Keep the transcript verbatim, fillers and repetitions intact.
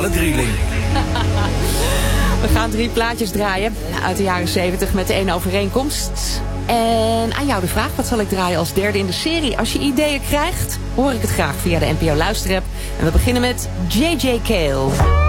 muzikale drieling. We gaan drie plaatjes draaien uit de jaren zeventig met één overeenkomst. En aan jou de vraag, wat zal ik draaien als derde in de serie? Als je ideeën krijgt, hoor ik het graag via de N P O Luisterapp. En we beginnen met J J Cale.